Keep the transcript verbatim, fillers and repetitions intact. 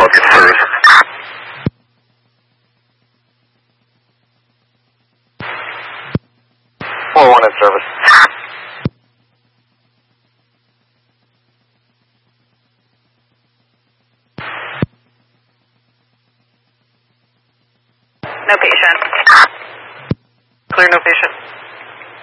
Falcon service. four one in service. No patient. Clear, no patient.